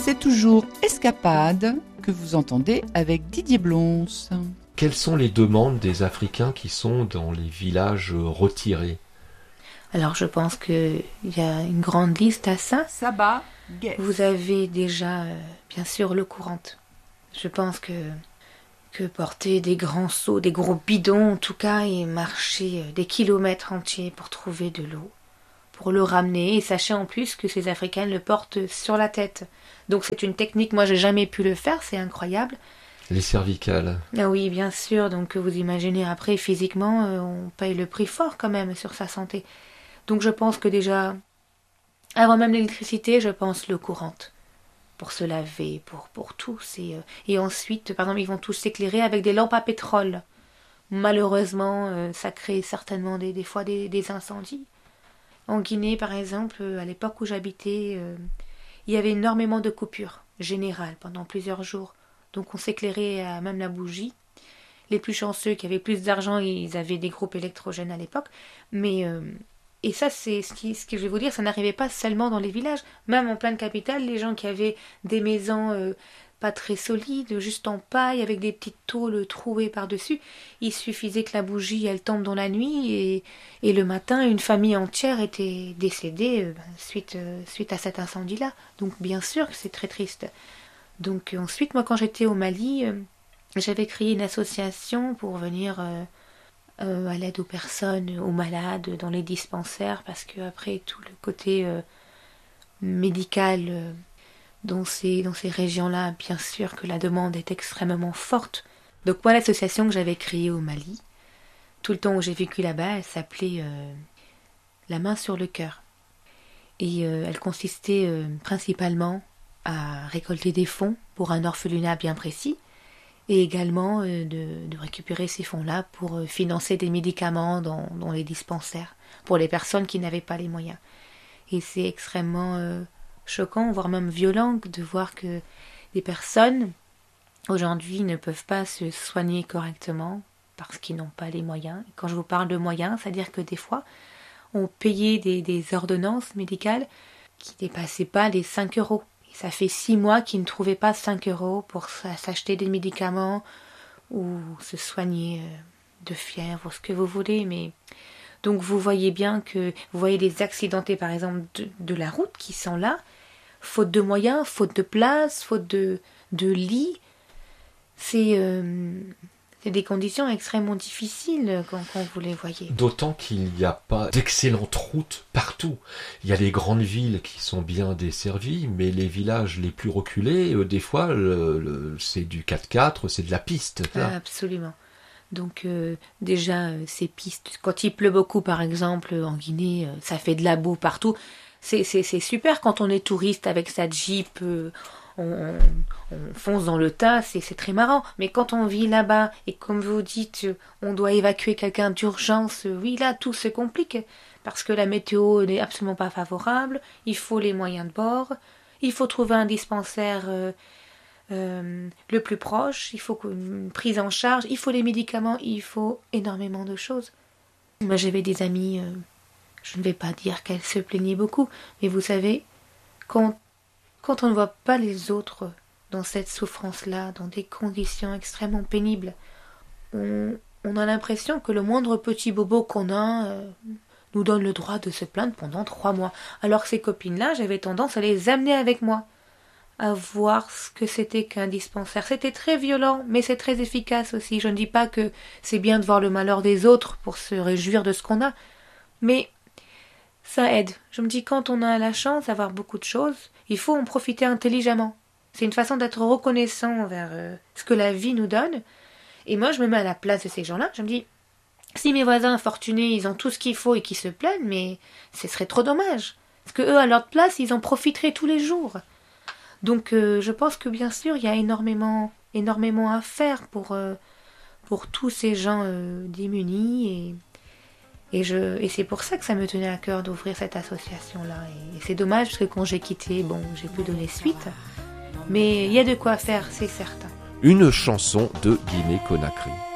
C'est toujours Escapade que vous entendez avec Didier Blons. Quelles sont les demandes des Africains qui sont dans les villages retirés ? Alors je pense qu'il y a une grande liste à ça. Saba, Guess. Vous avez déjà, bien sûr, l'eau courante. Je pense que porter des grands seaux, des gros bidons en tout cas, et marcher des kilomètres entiers pour trouver de l'eau, pour le ramener, et sachez en plus que ces Africains le portent sur la tête. Donc c'est une technique, moi j'ai jamais pu le faire, c'est incroyable. Les cervicales. Ah oui, bien sûr, donc vous imaginez après physiquement, on paye le prix fort quand même sur sa santé. Donc je pense que déjà, avant même l'électricité, je pense l'eau courante. Pour se laver, pour tout. Et ensuite, par exemple, ils vont tous s'éclairer avec des lampes à pétrole. Malheureusement, ça crée certainement des fois des incendies. En Guinée, par exemple, à l'époque où j'habitais, il y avait énormément de coupures générales pendant plusieurs jours. Donc on s'éclairait à même la bougie. Les plus chanceux qui avaient plus d'argent, ils avaient des groupes électrogènes à l'époque. Mais et ça, c'est ce que je vais vous dire, ça n'arrivait pas seulement dans les villages. Même en pleine capitale, les gens qui avaient des maisons pas très solides, juste en paille, avec des petites tôles trouées par-dessus, il suffisait que la bougie, elle tombe dans la nuit, et le matin, une famille entière était décédée suite à cet incendie-là. Donc bien sûr que c'est très triste. Donc ensuite, moi, quand j'étais au Mali, j'avais créé une association pour venir à l'aide aux personnes, aux malades, dans les dispensaires, parce que après tout le côté médical dans ces régions-là, bien sûr que la demande est extrêmement forte. Donc moi, l'association que j'avais créée au Mali, tout le temps où j'ai vécu là-bas, elle s'appelait La main sur le cœur. Et elle consistait principalement à récolter des fonds pour un orphelinat bien précis, et également de récupérer ces fonds-là pour financer des médicaments dans les dispensaires, pour les personnes qui n'avaient pas les moyens. Et c'est extrêmement choquant, voire même violent, de voir que des personnes, aujourd'hui, ne peuvent pas se soigner correctement parce qu'ils n'ont pas les moyens. Et quand je vous parle de moyens, c'est-à-dire que des fois, on payait des ordonnances médicales qui ne dépassaient pas les 5 euros. Ça fait 6 mois qu'ils ne trouvaient pas 5 euros pour s'acheter des médicaments ou se soigner de fièvre ou ce que vous voulez. Mais donc vous voyez bien que vous voyez les accidentés par exemple de la route qui sont là, faute de moyens, faute de place, faute de lits. C'est des conditions extrêmement difficiles quand vous les voyez. D'autant qu'il n'y a pas d'excellentes routes partout. Il y a les grandes villes qui sont bien desservies, mais les villages les plus reculés, des fois, c'est du 4x4, c'est de la piste. Ah, absolument. Donc déjà, ces pistes, quand il pleut beaucoup par exemple en Guinée, ça fait de la boue partout. C'est super quand on est touriste avec sa Jeep, on fonce dans le tas, c'est très marrant. Mais quand on vit là-bas et comme vous dites, on doit évacuer quelqu'un d'urgence, oui là tout se complique parce que la météo n'est absolument pas favorable, il faut les moyens de bord, il faut trouver un dispensaire le plus proche, il faut une prise en charge, il faut les médicaments, il faut énormément de choses. Moi j'avais des amis, je ne vais pas dire qu'elles se plaignaient beaucoup, mais vous savez, quand on ne voit pas les autres dans cette souffrance-là, dans des conditions extrêmement pénibles, on a l'impression que le moindre petit bobo qu'on a nous donne le droit de se plaindre pendant 3 mois. Alors que ces copines-là, j'avais tendance à les amener avec moi, à voir ce que c'était qu'un dispensaire. C'était très violent, mais c'est très efficace aussi. Je ne dis pas que c'est bien de voir le malheur des autres pour se réjouir de ce qu'on a, mais ça aide. Je me dis, quand on a la chance d'avoir beaucoup de choses, il faut en profiter intelligemment. C'est une façon d'être reconnaissant envers ce que la vie nous donne. Et moi, je me mets à la place de ces gens-là. Je me dis, si mes voisins fortunés, ils ont tout ce qu'il faut et qu'ils se plaignent, mais ce serait trop dommage. Parce que eux, à leur place, ils en profiteraient tous les jours. Donc, je pense que bien sûr, il y a énormément à faire pour tous ces gens démunis. Et c'est pour ça que ça me tenait à cœur d'ouvrir cette association-là. Et c'est dommage parce que quand j'ai quitté, j'ai pu donner suite. Mais il y a de quoi faire, c'est certain. Une chanson de Guinée-Conakry.